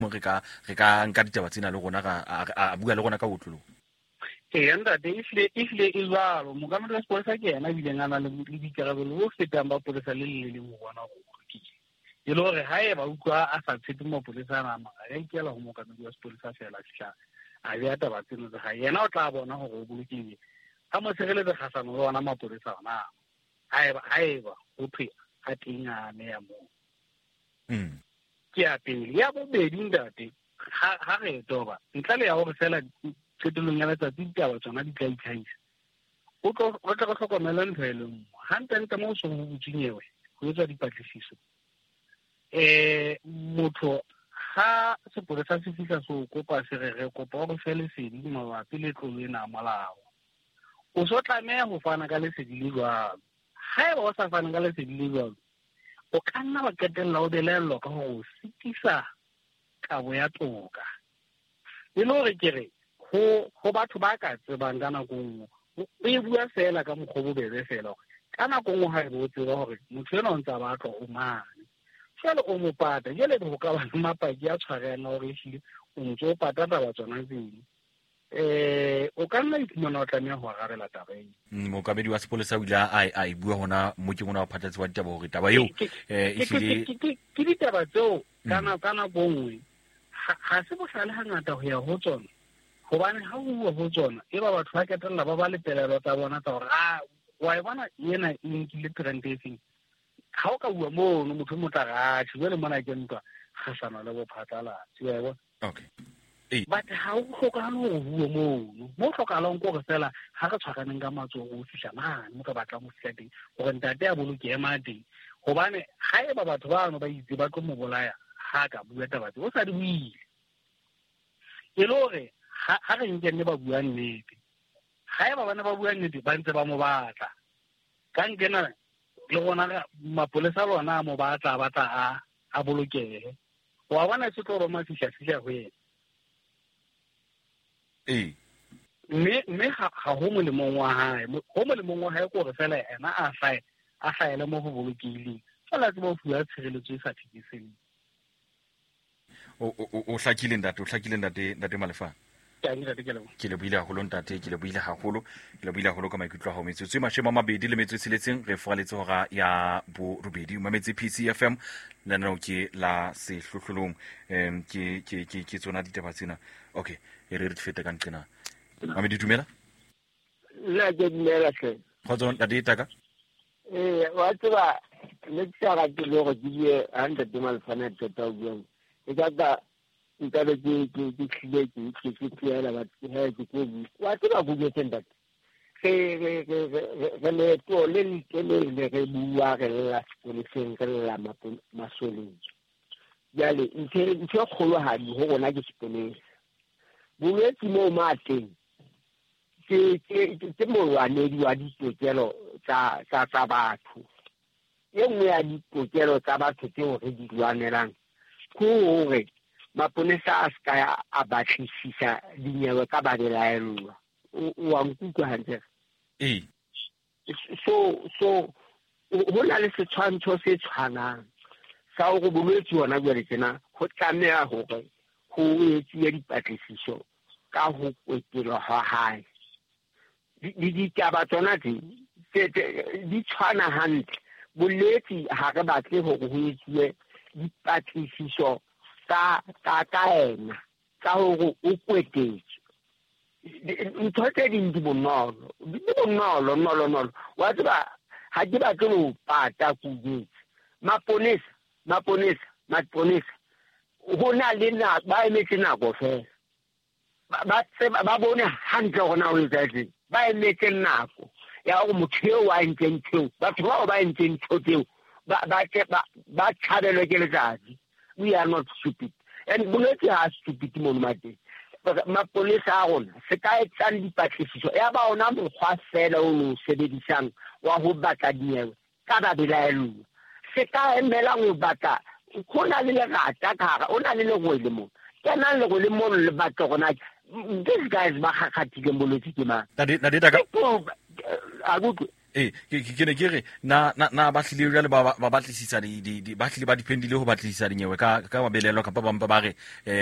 re ka nka ditaba tsena le gona a bua le gona ka botlolo ntate ifle e jalo mokamedi wa sepolesa ke yena bileng a na le dikarabelo bo fetang ba polisa le le mo bona go kile e le gore ha e ba utlwa a sa tshepe mapolesa a nama a ikela go mokamedi wa sepolesa fela fihla a bea taba tseno tsa ga yena o tla bona gore o bolokile a mo tshireletse kgasano le ona mapolesa ona haeba go thwe a teng a ne ya moo ke a pele ya bobedi ntate ha re toba ntle le ya gore fela qetelong ya letsatsi ditaba tsona di tla itlhaisa o tla go tlhokomela ntho e le nngwe hantente mo o seng go botsinyewe go etsa dipatlisiso motho ha sepolesa se fihla se o kopa se re kopa go fe lesedi mabapi le tlolo ena molao o so tlameha go fana ka lesedi le jwalo ha eba o sa fana ka lesedi le jwalo o ka nna ba qetella o belelwa ka go sitisa kabo ya toka e le gore ke re go batho ba ka tsebang ka nako nngwe e bua fela ka mokgwa bobebe fela gore ka nako nngwe ga e bo tseba gore motho ena o ntse a batlwa o mane fela o mo pata jele go ka ba mapaki a tshwarela gore ehlile o ntse o pata taba tsona tseno o ka nna iphumana o tlameha go arabela taba eo mokamedi wa sepolesa o ile a e bua gona mo ke gona wa phatlatsi wa ditaba gore taba eo ke ditaba tseo ka nako nngwe ga se bohlale hangata go ya go tsona gobane ha o bua go tsona e ba batho ba ketelela ba ba lepelelo tsa bona tsa gore wa e bona ena e nkile trend e feng ga o ka bua mono motho mo tla gathi jwale mona ke ntwa kgasano le bophatlalatsi wa e bona but ha o tlhokagale go bua mono mo tlhokalang ko gore fela ga re tshwaraneng ka matsogo o fihla mane mo ka batlang go fihla teng gore ntate a boloke ema teng gobane ga e ba batho bano ba itse ba tlo mo bolaya ga ka bua taba tse o sa di buile e le gore ga re nkenne ba bua nnete ga e ba bane ba bua nnete ba ntse ba mo batla ka nkena le gona mapolesa lona a mo batla a bolokege wa bona se tlo roma fihla go ena mme ga go molemong wa hae go molemong wa hae ko gore fela ena a hlaele mo go bolokileng fela tse ba fuwa tshireletso e sa thekiseng o hlakile ntate Malefane ke lebohile haholo ntate ke lebohile haholo ka maikutlo a hao metsotso e 26 re fogaletse hora ya borobedi o mametse PCFM lenaneo ke la sehlohlolong ke tsona ditaba tsena okay e re fete ka nqena mamedi dumela nna ke dumela hle khotso ntate taka wa tseba le tsara ke le go di 100 Malefane tota o bua e ka nka be ke tlile ke tlela ba ke go wa tseba go get ntate re le to le re bua re la sepoliseng re la masoleng jale ntse kgolo ha di ho rona ke sepolisa bolwetse mo mateng ke molwanedi wa ditokelo tsa batho e nngwe ya ditokelo tsa batho tseo re di lwanelang ke hore maponesa a ska a batlisisa dinyewe ka ba belaelwa wa nkutlwa hantle so ho na le setshwantsho se tshwanang sa go bolwetse bona jwale tsena go tlameha hore go etsiwe dipatlisiso ka go kwetelwa ha hae ditaba tsona di tshwana hantle bolwetse ha re batle hore go etsiwe dipatlisiso ka ena ka hore o kwetetse ntho tse ding di bonolo wa tseba ha ke batle go pata kugetse maponesa ho na le ba emetse nako fela ba bone hantle gona o etsetse ba emetse nako ya go motho eo wa entseng tseo batho bao ba entseng tseo ba tshabelwe ke letsatsi. We are not stupid. And bolwetse ha stupid mo mateng maponesa a rona se ka etsang dipatlisiso ya ba ona mokgwa fela o no sebedisang wa ho batla dinyewe ka ba belaelwa se ka emela go batla go na le lerata ka gara o na le legwele mo ke na le go le mo le batla gona these guys ba khakhathile bolwetse ke mang ntate taka a go ke ne ke re na ba hlile jwale ba batlisisa ba hlile ba diphendile ho batlisisa dinyewe ka mabelelo kapa ba mpa ba re